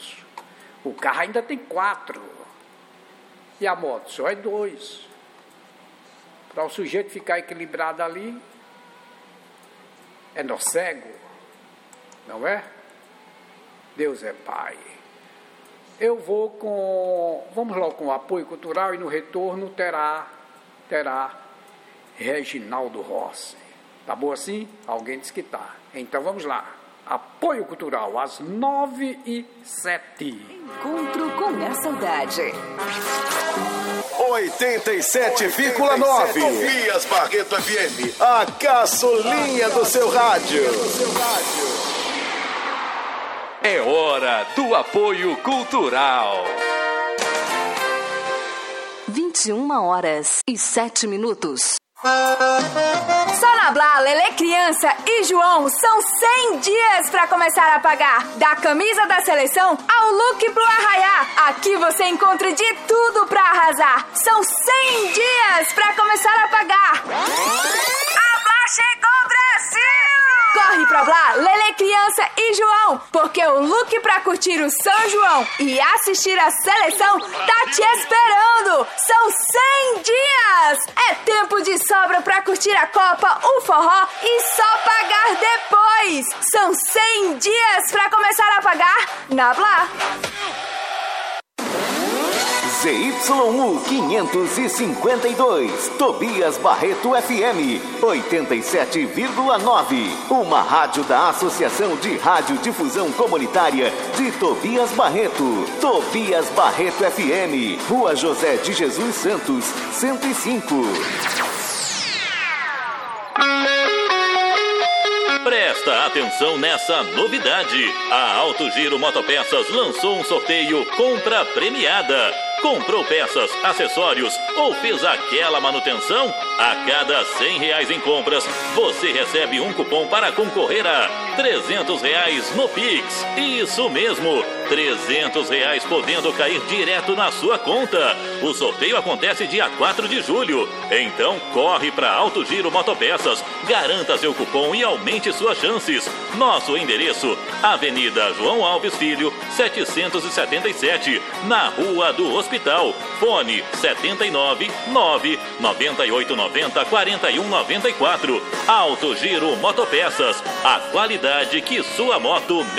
moço. O carro ainda tem 4. E a moto só é 2. Para o sujeito ficar equilibrado ali, é nó cego, não é? Deus é Pai. Eu vou vamos logo com o apoio cultural e no retorno terá Reginaldo Rossi. Tá bom assim? Alguém disse que tá. Então vamos lá. Apoio cultural às 9h07. Encontro com a saudade. 87,9 Tobias Barreto FM, a caçulinha do seu rádio. É hora do apoio cultural. 21h07. Só na Blá, Lelê Criança e João são 100 dias pra começar a pagar. Da camisa da seleção ao look pro arraiá. Aqui você encontra de tudo pra arrasar. São 100 dias pra começar a pagar. A Blá chegou, Brasil! Corre pra Blá, Lelê Criança e João, porque o look pra curtir o São João e assistir a seleção tá te esperando. São 100 dias! É tempo de sobra pra curtir a Copa, o forró e só pagar depois. São 100 dias pra começar a pagar na Blá. ZYU 552, Tobias Barreto FM 87,9. Uma rádio da Associação de Radiodifusão Comunitária de Tobias Barreto. Tobias Barreto FM, Rua José de Jesus Santos, 105. Presta atenção nessa novidade. A Alto Giro Motopeças lançou um sorteio compra premiada. Comprou peças, acessórios ou fez aquela manutenção? A cada R$100 em compras, você recebe um cupom para concorrer a R$300 no Pix. Isso mesmo, R$300 podendo cair direto na sua conta. O sorteio acontece dia 4 de julho. Então corre para Alto Giro Motopeças, garanta seu cupom e aumente suas chances. Nosso endereço, Avenida João Alves Filho, 777, na Rua do Hospital. Fone 799-9890-4194. Alto Giro Motopeças, a qualidade que sua moto merece.